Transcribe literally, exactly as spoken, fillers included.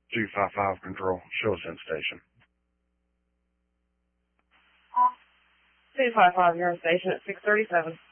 two five five control. Show us in station. two five five, you're in station at six thirty-seven.